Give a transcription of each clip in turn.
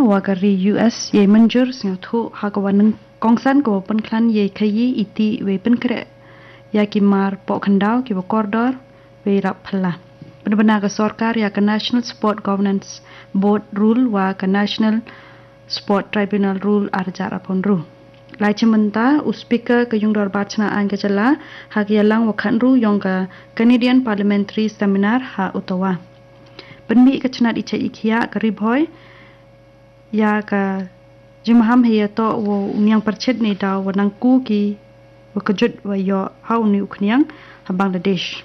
wakari US ye manjur singatu hakawan kongsan ko penklan ye kayi iti we penkre ya kimar po khandau ki kordor we rap phalla benar ka sarkar ya ka National Sport Governance Board rule wa ka National Sport Tribunal rule arjar apon ru lai chementa speaker ka yung dor bachna an ka jala ha ki yalang wakhan ru yong ka Canadian Parliamentary Seminar ha utawa penmi ka chnat icha ikhia ka ribhoy ya ka jimaham hiya to wo unyang parchet ni daw wanang ku ki wakajut wa yo hau ni uknyang ha Bangladesh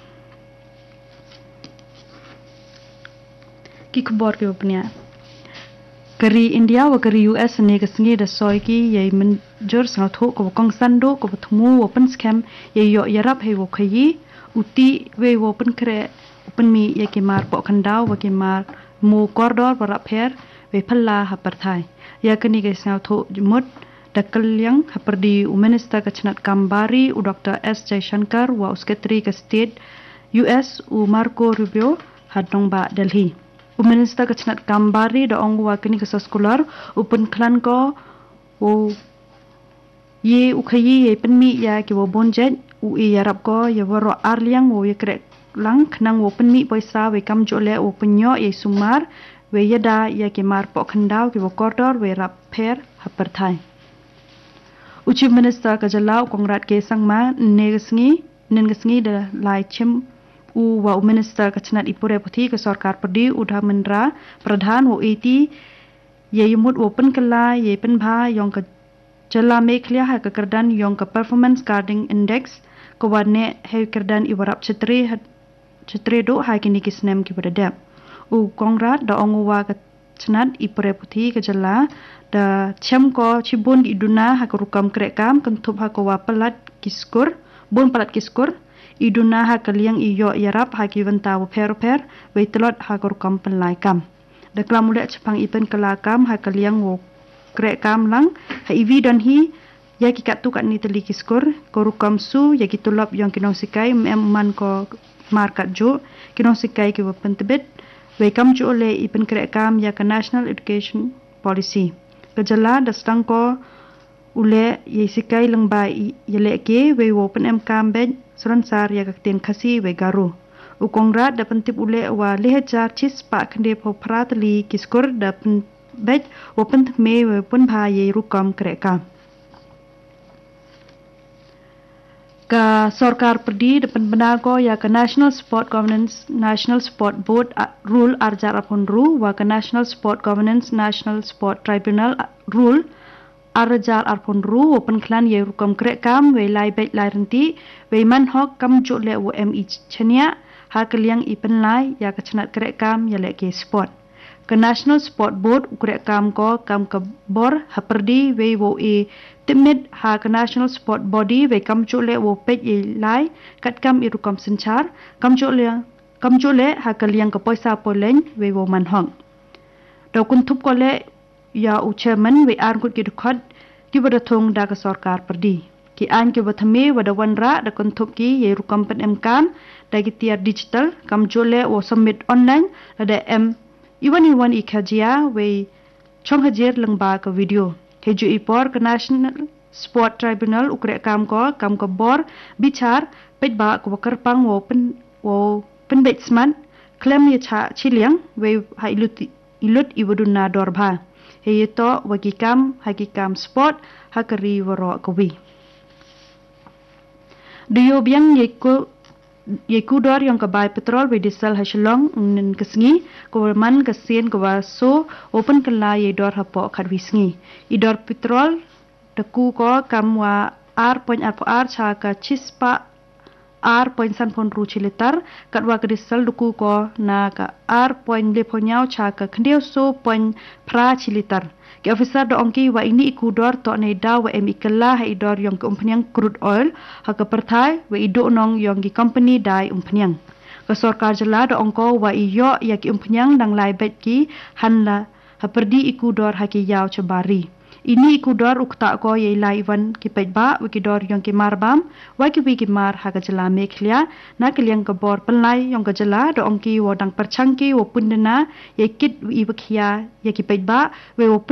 ki khbor ke upnya kari India wa kari US ne ka sngi da soy ki ye manjur sa tho ko kong sando ko thmu open scam ye yo yarap he wo khayi uti we wo pen kre open mi ye ki mar po khandau wa ki mar mu kordor wa rapher we phalla ha parthai ya kani ke sa tho mut dakalyang ha perdi minister ka chnat kambari u Dr. S Jaishankar wa secretary ka state US u Marco Rubio hadong ba Delhi minister ka chnat kambari da ong wa kini ka scholar open klan ko o ye ukhayi ye penmi ya ki wo bonjet u e yarap ko ye woro arliang wo ye krek lang khnang wo penmi poisa we kam jole o penyo ye sumar we yada ya ki mar po khandau ki wo kordor we rap pher haparthai uchi minister ka jalao kongrat ke sangma nengasngi da lai chim u wa minister ka chnat ipure puthi ka sarkar padi udhamendra pradhan wo eti ye yumut open kala ye penbha yong ka jala mekhlia ha ka kardan yong ka performance carding index ko wane he kardan iwarap chatre do ha kini kisnem ki badadap u kongrat da ongwa ka chnat ipure puthi ka jala da chem ko chibun iduna ha ka rukam krekam kentup ha ko wa palat kiskur bon palat kiskur iduna ha kaliang iyo yarap ha ki venta wo pher we telot ha ko rukam penlai kam da klamule chapang ipen kelakam ha kaliang wo krekam lang ha ivi dan hi ya ki katu kat ni teli kiskur ko rukam su ya ki tulap yang kinong sikai man ko markat jo kinong sikai ki wo pentebet we kam jo le ipen krekam ya ka National Education Policy kejala da stang ko ule ye sikai lengba yele ke we wo pen kam ben suransar ya ka ten khasi we garu u kongrat da pentip ule wa lehajar chis pa khande pho pratli kiskur da bet wo pen me we pun bha ye rukam kreka ka sarkar perdi depan benar ko ya ka National Sport Governance National Sport Board rule arjar apun ru wa ka National Sport Governance National Sport Tribunal rule arjar arpon ru open klan ye rukam krekam we lai bet lai renti we man hok kam jo le wo mi chania ha kaliang ipen lai ya ka chnat krekam ya le ke sport ka National Sport Board krekam ko kam ka bor ha perdi we wo e timid ha ka National Sport Body we kam jo le wo pet ye lai kat kam i rukam senchar kam jo le ha kaliang ka poisa poleng we wo man hok do kun thup ko le ya u chairman we ar gut ki khot ki bada thong da ka sarkar perdi ki an ki bathame wada wanra da kon thup ki ye rukam pen em kam da ki tiar digital kam jole o submit online da em iwan i khajia we chong hajer langba ka video heju ipor ka National Sport Tribunal ukre kam ko bor bichar pet ba ko karpang wo pen batsman claim ye cha chiliang we ha ilut iwaduna dorba heyeto hakikam sport hakari waro kawi diyo biang yeku dor yang kabai petrol we diesel hasilong nen kesngi ko man kasien ko so open kala ye dor hapo khatwisngi idor petrol teku ko kamwa r.r cha ka chispa r.3 chilitar katwa ka diesel duku ko na ka r.5 cha ka khndio so pra chilitar ke officer do ongki wa ini ikudor to ne da wa em ikalla ha idor yong ka umpanyang crude oil ha ka perthai wa ido nong yong ki company dai umpanyang ka sarkar jala do ongko wa iyo ya ki umpanyang dang lai bet ki hanla ha perdi ikudor ha ki yaw chabari ini ikudor ukta ko ye laiwan ki pejba wikidor yong ki marbam wa ki mar ha ka jala mekhlia na kaliang ka bor penlai yong ka jala do ongki wo dang perchangki wo pundana ye kit wi bakhia ye ki pejba we wo